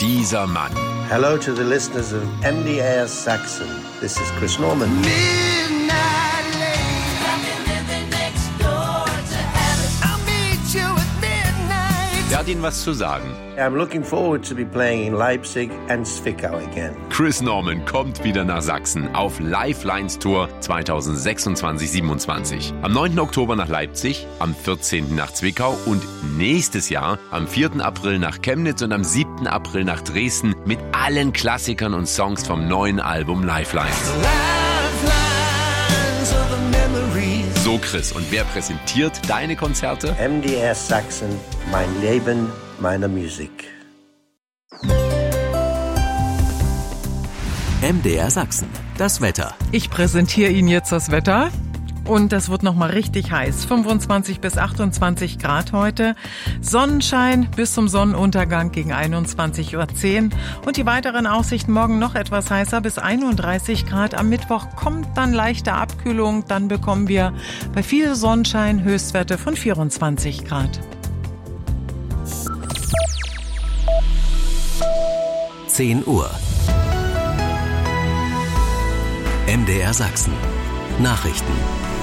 dieser Mann. Hello to the listeners of MDR Saxon. This is Chris Norman. Er hat Ihnen was zu sagen. I'm looking forward to be playing in Leipzig and Zwickau again. Chris Norman kommt wieder nach Sachsen auf Lifelines Tour 2026-27. Am 9. Oktober nach Leipzig, am 14. nach Zwickau und nächstes Jahr am 4. April nach Chemnitz und am 7. April nach Dresden mit allen Klassikern und Songs vom neuen Album Lifelines. So Chris, und wer präsentiert deine Konzerte? MDR Saxon, mein Leben, meine Musik. MDR Sachsen, das Wetter. Ich präsentiere Ihnen jetzt das Wetter. Und das wird nochmal richtig heiß. 25 bis 28 Grad heute. Sonnenschein bis zum Sonnenuntergang gegen 21:10 Uhr. Und die weiteren Aussichten morgen noch etwas heißer bis 31 Grad. Am Mittwoch kommt dann leichte Abkühlung. Dann bekommen wir bei viel Sonnenschein Höchstwerte von 24 Grad. 10 Uhr. MDR Sachsen. Nachrichten.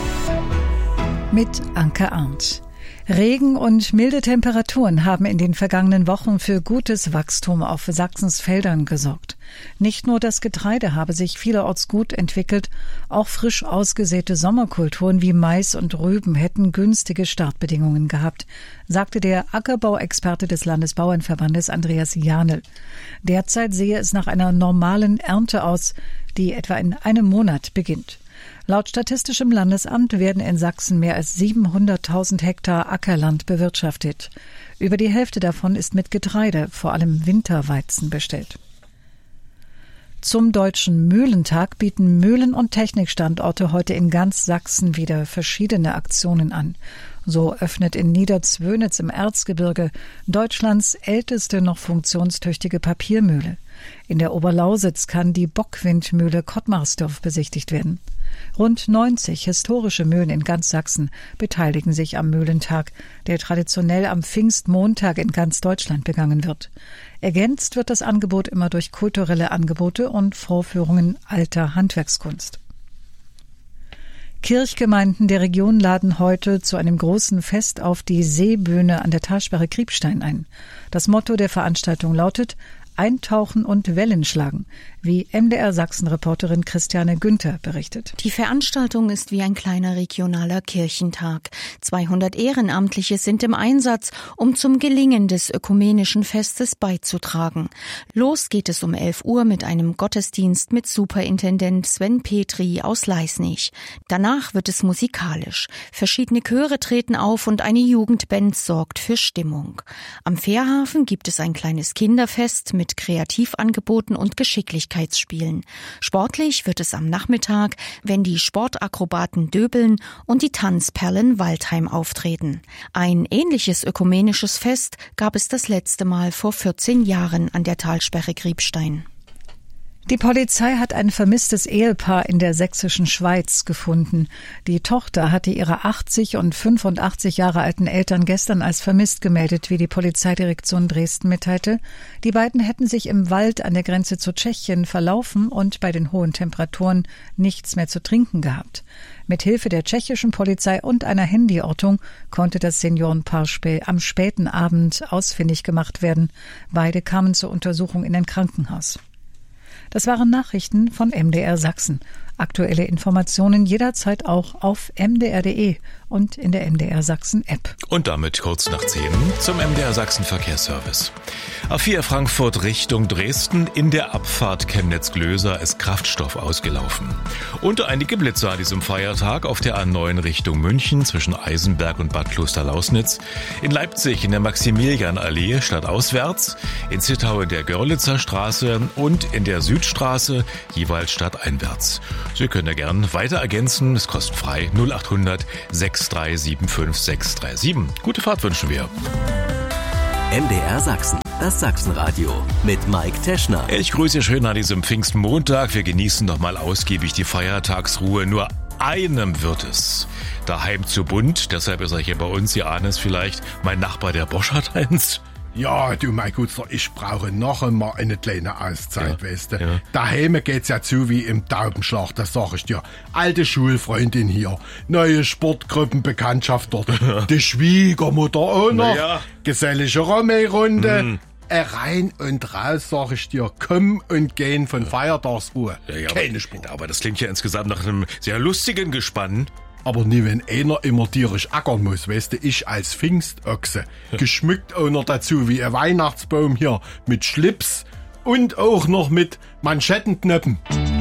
Mit Anke Arndt. Regen und milde Temperaturen haben in den vergangenen Wochen für gutes Wachstum auf Sachsens Feldern gesorgt. Nicht nur das Getreide habe sich vielerorts gut entwickelt, auch frisch ausgesäte Sommerkulturen wie Mais und Rüben hätten günstige Startbedingungen gehabt, sagte der Ackerbauexperte des Landesbauernverbandes Andreas Janel. Derzeit sehe es nach einer normalen Ernte aus, die etwa in einem Monat beginnt. Laut Statistischem Landesamt werden in Sachsen mehr als 700.000 Hektar Ackerland bewirtschaftet. Über die Hälfte davon ist mit Getreide, vor allem Winterweizen, bestellt. Zum Deutschen Mühlentag bieten Mühlen- und Technikstandorte heute in ganz Sachsen wieder verschiedene Aktionen an. So öffnet in Niederzwönitz im Erzgebirge Deutschlands älteste noch funktionstüchtige Papiermühle. In der Oberlausitz kann die Bockwindmühle Kottmarsdorf besichtigt werden. Rund 90 historische Mühlen in ganz Sachsen beteiligen sich am Mühlentag, der traditionell am Pfingstmontag in ganz Deutschland begangen wird. Ergänzt wird das Angebot immer durch kulturelle Angebote und Vorführungen alter Handwerkskunst. Kirchgemeinden der Region laden heute zu einem großen Fest auf die Seebühne an der Talsperre Kriebstein ein. Das Motto der Veranstaltung lautet: Eintauchen und Wellen schlagen, wie MDR Sachsen-Reporterin Christiane Günther berichtet. Die Veranstaltung ist wie ein kleiner regionaler Kirchentag. 200 Ehrenamtliche sind im Einsatz, um zum Gelingen des ökumenischen Festes beizutragen. Los geht es um 11 Uhr mit einem Gottesdienst mit Superintendent Sven Petri aus Leisnig. Danach wird es musikalisch. Verschiedene Chöre treten auf und eine Jugendband sorgt für Stimmung. Am Fährhafen gibt es ein kleines Kinderfest mit Kreativangeboten und Geschicklichkeitsspielen. Sportlich wird es am Nachmittag, wenn die Sportakrobaten Döbeln und die Tanzperlen Waldheim auftreten. Ein ähnliches ökumenisches Fest gab es das letzte Mal vor 14 Jahren an der Talsperre Kriebstein. Die Polizei hat ein vermisstes Ehepaar in der sächsischen Schweiz gefunden. Die Tochter hatte ihre 80 und 85 Jahre alten Eltern gestern als vermisst gemeldet, wie die Polizeidirektion Dresden mitteilte. Die beiden hätten sich im Wald an der Grenze zu Tschechien verlaufen und bei den hohen Temperaturen nichts mehr zu trinken gehabt. Mit Hilfe der tschechischen Polizei und einer Handyortung konnte das Seniorenpaar am späten Abend ausfindig gemacht werden. Beide kamen zur Untersuchung in ein Krankenhaus. Das waren Nachrichten von MDR Sachsen. Aktuelle Informationen jederzeit auch auf mdr.de und in der MDR Sachsen App. Und damit kurz nach 10 zum MDR Sachsen Verkehrsservice. A4 Frankfurt Richtung Dresden, in der Abfahrt Chemnitz-Glöser ist Kraftstoff ausgelaufen. Und einige Blitzer an diesem Feiertag auf der A9 Richtung München zwischen Eisenberg und Bad Klosterlausnitz. In Leipzig in der Maximilianallee stadtauswärts, in Zittau in der Görlitzer Straße und in der Südstraße jeweils stadteinwärts. Sie können ja gern weiter ergänzen, es kostet frei 0800 6375 637. Gute Fahrt wünschen wir. MDR Sachsen, das Sachsenradio mit Mike Teschner. Ich grüße schön an diesem Pfingstmontag. Wir genießen nochmal ausgiebig die Feiertagsruhe. Nur einem wird es daheim zu bunt. Deshalb ist er hier bei uns. Sie ahnen es vielleicht. Mein Nachbar, der Bosch, hat eins. Ja, du, mein Guter, ich brauche noch einmal eine kleine Auszeit, weißt du. Ja. Daheim geht's ja zu wie im Taubenschlag, das sag ich dir. Alte Schulfreundin hier, neue Sportgruppenbekanntschaft dort, die Schwiegermutter auch noch, ja. gesellige Rommelrunde. Rein und raus, sag ich dir, kommen und gehen von Feiertagsruhe. Ja, Keine Spur. aber das klingt ja insgesamt nach einem sehr lustigen Gespann. Aber nie, wenn einer immer tierisch ackern muss, weißt du, ich als Pfingstochse, geschmückt auch noch dazu wie ein Weihnachtsbaum hier, mit Schlips und auch noch mit Manschettenknöpfen.